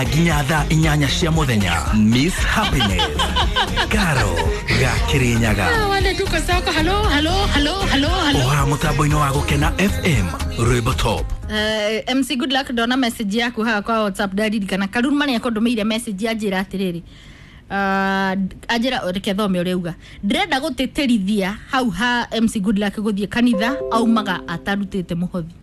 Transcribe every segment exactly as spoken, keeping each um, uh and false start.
Ginyatha inyanya cia muthenya Miss Happiness Karo Gakirinyaga wale tuko soko hello hello hello hello hello oha mutambo-ini wa gukena F M Rwimbo Top. Uh, M C good luck ndona message yaku ha kwa WhatsApp daddy kana Karuma ni akondomeire message ajira atiriri uh, ajira reke thome ureuga ndirenda guteterithia hau ha M C good luck guthie kanitha au maga atarutite muhothi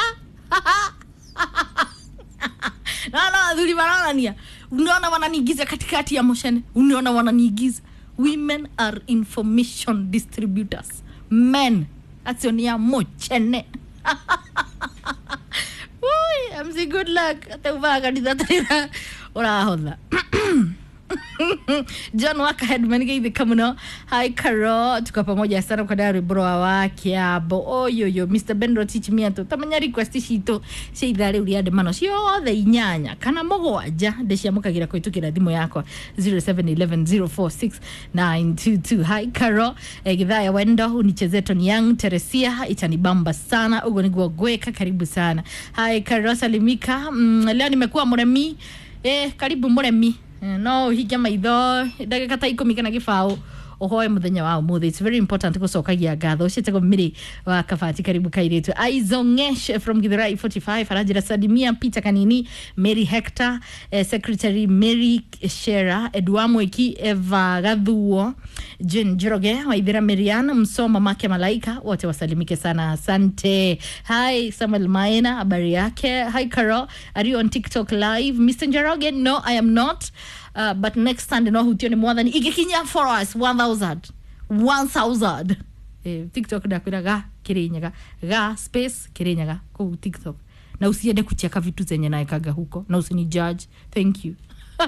no no thuri barania unaona wananiigiza katikati ya moshene unaona wananiigiza women are information distributors men ationia mochene Ui, M C good luck atauva kanitha tena urahodha John Waka headman gave kamuno hi Karo tuko pamoja sana kwa dari bro wake abo oyoyo Mister Bendro teach me to tamanya request shito sheithare uri ade mano cio the inyanya kana mogwanja ndeshia mukagira kwitukira thimo yakwa zero seven one one zero four six nine two two hi Karo egithaya wendo unichezeto ni young Teresia itanibamba sana ugo niguo gweka karibu sana hi Karo salimika mm, leo nimekuwa muremi eh karibu muremi no higa maitho ndagika ta ikumi kana gibao ohoe muthenya wa umuthi it's very important gucokagia ngatho citego miri wa kabati karibu kairetu Aizongesh from Githurai forty-five arajira Sadimia Peter Kanini Mary Hector eh, Secretary Mary Shera Edwamo Eki Eva Gathuo Jen Joroge Waithira Mariana Msoma Make Malaika wote wasalimike sana asante hi Samuel Maina habari yake hi Carol are you on TikTok live Mister Joroge no I am not Uh, but next Sunday no hutio ni mwathani igikinya for us one thousand one thousand eh TikTok ndakwira ga kirinyaga ga space kirinyaga ku TikTok na usiende kucheka vitu zenye naekaga huko na usini judge thank you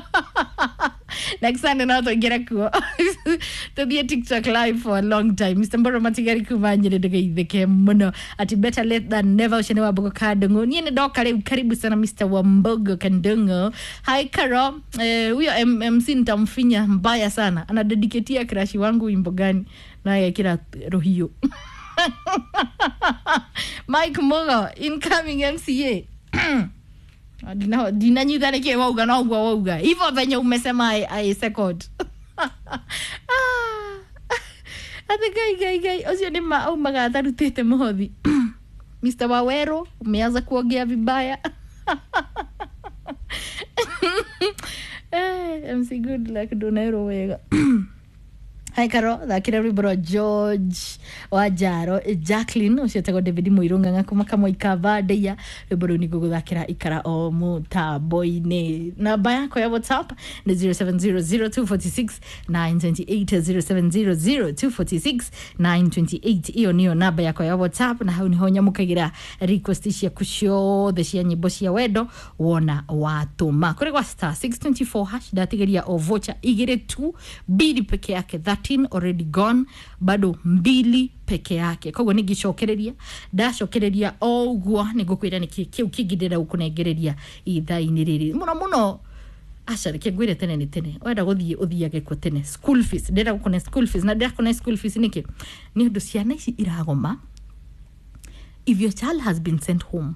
next Sunday no to get kuo to be a TikTok live for a long time Mister Mboro Matigari kumanyire ndegeitheke muno ati better late than never ushene wa Bogo Kadungu ni ne doka leo karibu sana Mister Wambogo Kandungu hi Karo huyo eh, M C nitamfinya mbaya sana ana dedicate crush wangu wimbo gani naye kila rohio Mike Mogo incoming M C A Dina dina nyithane ke wauga na ugwa wauga hivyo venye umesema ai, ai second ati gai gai gai osio ni ma au magata rutete muhothi Mister Wawero umeanza kuongea vibaya eh M C good luck donero wega Hi Karo thakira rwimbo George Wajaro Jacqueline ucietego David Muirunga ngakuma kamwe ikava ndeya rwimbo ni guguthakira ikara o mutambo-ini namba yako ya WhatsApp ni zero seven zero zero two four six nine two eight zero seven zero zero two four six nine two eight iyo niyo namba yako ya WhatsApp na hau niho nyamukagira request cia kucio the cia nyimbo cia wendo wona watuma kuri kwa star six two four hash datigeria o voucher igire tu bili peke yake thirteen already gone bado mbili peke yake kogo nigicokereria ndacokereria ogwo nigukwira niki kiu kigidira ukunegereria ithaini riri muno muno acha reke gwire tene ni tene wenda guthie uthiage ko tene school fees ndira gukone school fees na ndira kone school fees niki ni ndu ciana ici iragoma if your child has been sent home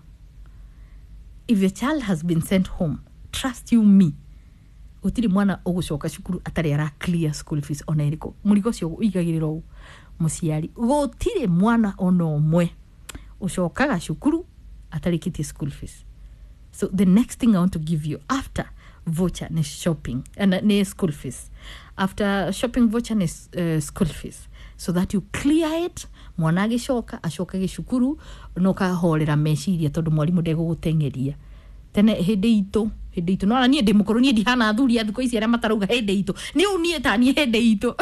if your child has been sent home trust you me utiri mwana ugucoka cukuru atari ara clear school fees ona iriko murigo cio uigagiriro muciari gutire mwana ona omwe ucokaga cukuru atari kiti school fees so the next thing I want to give you after voucher ni shopping and ni school fees after shopping voucher ni uh, school fees so that you clear it mwana agicoka acokage cukuru no kahorera meciria tondu mwalimu ndego gutengeria tene hindi itu hindi itu no nie ndimukuru nie ndihana thuri athiko ici ara mataruga hindi itu ni unie ta nie hindi itu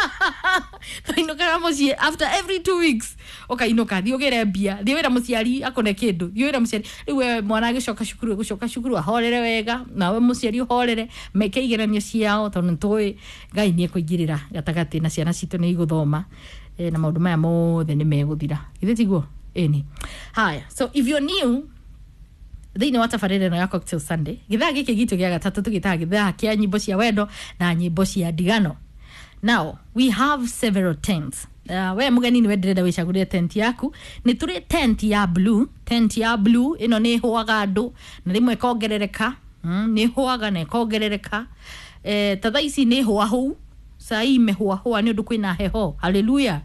kainoka mucie after every two weeks okainoka thiogere mbia thiwira muciari akone kindu thiwira muciari riwe mwana agicoka cukuru gucoka cukuru ahorere wega nawe muciari uhorere meke igeranio ciao tondu toi ngai nie kuigirira gatagati na ciana citu ni iguthoma e, na maundu maya mothe ni meguthira ithe tiguo eni haya so if you're new Thini wata farere no ya Cocktail Sunday githaa giki gitu gya gatatu tugitaga githaa kia nyimbo cia wendo na nyimbo cia ndigano. Now we have several tents. Uh, we mugeni ni wendereda wicagurire tent yaku ni turi tent ya blue tent ya blue ino ni huaga andu na rimwe kongerereka mm, ni hoaga ne kogerereka eh tada ici ni hoa hu sai me hoa hoa ni undu kwina heho haleluya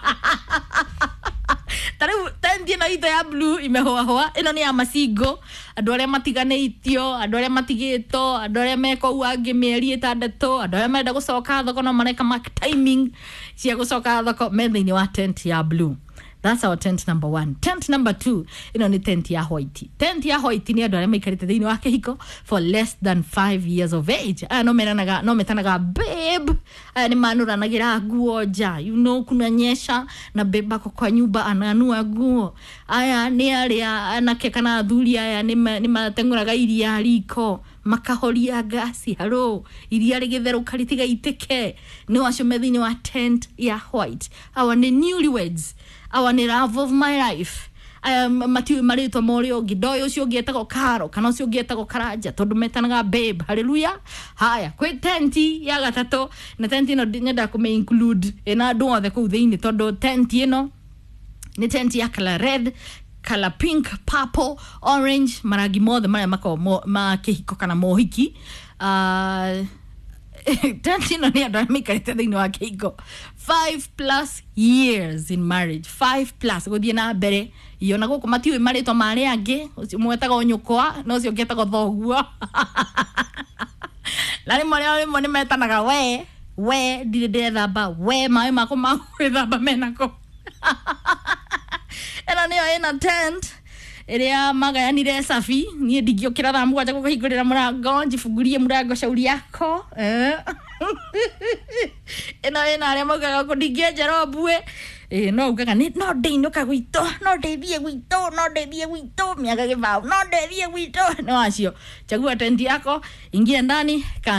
tare tendi na ito ya blue imehoa hoa ino ni ya masingo andu aria matiganeitio andu aria matigito andu aria meko uangi mieri itandatu andu aria menda gucoka thoko no mareka mark timing cia gucoka thoko methaini wa tent ya blue. That's our tent number one. Tent number two, ino ni tent ya white. Tent ya white ni andu aria maikarite thiini wa kihiko for less than five years of age. Aya no meranaga no metanaga babe. Aya ni manuranagira nguo nja. You know kuna nyesha na babe ako kwa nyumba ananua nguo. Aya ni aria anake kana athuri aya ni ni matenguraga iria riko makahoria gasi haro iria rigitheruka ritiga itike no acio methiini wa tent ya white. Our ni newlyweds. Our ni love of my life. Um, mati marito mori ogi doyo ucio gietagwo Karo kana ucio gietagwo Karanja tondu metanaga babe. Hallelujah. Haya kwi tenti ya gatatu na tenti no nyenda ku me include ena andu othe ku thiini tondu tenti ino ni tenti ya color red, color pink, purple, orange, marangi mothe maria mako ma kihiko kana mohiki. Uh tenti no ni andu mikarite thiini wa kihiko five plus years in marriage. Five plus guthie na mbere iyo na guku matiwe marito mari angi mwetaga nyukwa no cio ngetaga thoguo lani mari ari moni metanaga we we ndire ndethamba we mai mako makwithamba menako ena niyo ina tent iria magayanire safi nie ndingiokira thaa mugwanja gukahingurira murango njifungurie murango shauri yako eh ena ena aria maugaga kundingia njarobue eh no ugaga ni no ndeinuka gwito no ndeithie gwito no ndeithie gwito miaga gibao no ndeithie gwito no acio chagua tent yako ingia ndani.